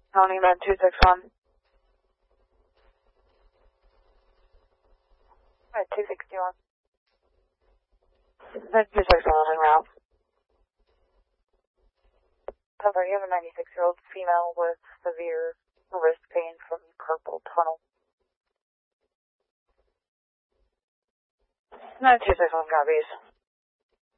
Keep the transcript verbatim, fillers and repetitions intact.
County Med two six one. Med two sixty-one. Med two sixty-one en route. Cover, you have a ninety-six-year-old female with severe wrist pain from carpal tunnel. Med two sixty-one copies.